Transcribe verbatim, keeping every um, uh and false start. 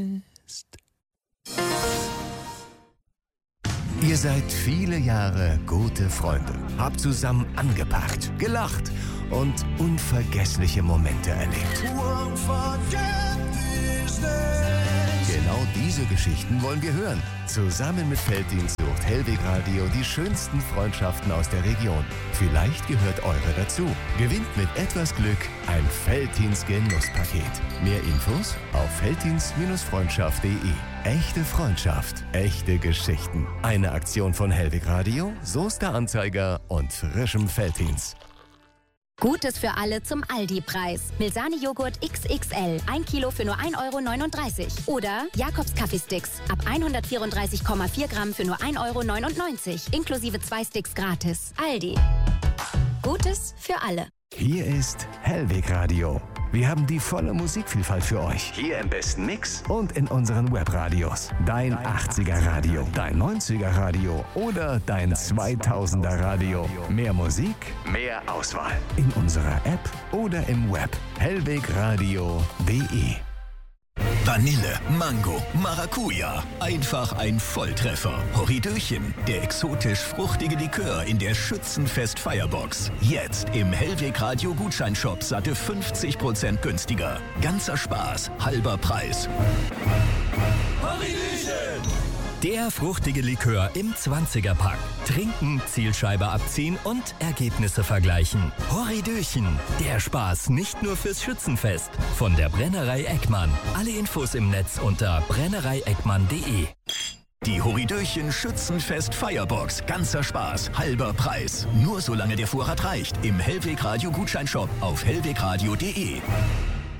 Ihr seid viele Jahre gute Freunde, habt zusammen angepackt, gelacht und unvergessliche Momente erlebt. Genau diese Geschichten wollen wir hören. Zusammen mit Felddienst sucht Hellweg Radio die schönsten Freundschaften aus der Region. Vielleicht gehört eure dazu. Gewinnt mit etwas Glück ein Felddienst-Genusspaket. Mehr Infos auf felddienst Freundschaft punkt de. Echte Freundschaft, echte Geschichten. Eine Aktion von Hellweg Radio, Soester Anzeiger und frischem Felddienst. Gutes für alle zum Aldi-Preis. Milsani-Joghurt X X L, ein Kilo für nur ein Euro neununddreißig. Oder Jakobs Kaffeesticks, ab hundertvierunddreißig Komma vier Gramm für nur ein Euro neunundneunzig. Inklusive zwei Sticks gratis. Aldi. Gutes für alle. Hier ist Hellweg Radio. Wir haben die volle Musikvielfalt für euch. Hier im besten Mix und in unseren Webradios. Dein achtziger Radio, dein neunziger Radio oder dein zweitausender Radio. Mehr Musik, mehr Auswahl. In unserer App oder im Web. hellwegradio punkt de. Vanille, Mango, Maracuja. Einfach ein Volltreffer. Horridöchen, der exotisch-fruchtige Likör in der Schützenfest-Feierbox. Jetzt im Hellweg Radio Gutscheinshop satte fünfzig Prozent günstiger. Ganzer Spaß, halber Preis. Horridöchen! Der fruchtige Likör im zwanziger-Pack. Trinken, Zielscheibe abziehen und Ergebnisse vergleichen. Horridöchen. Der Spaß nicht nur fürs Schützenfest. Von der Brennerei Eckmann. Alle Infos im Netz unter brennerei eckmann punkt de. Die Horridöchen Schützenfest Firebox. Ganzer Spaß, halber Preis. Nur solange der Vorrat reicht. Im Hellweg Radio Gutscheinshop auf hellwegradio punkt de.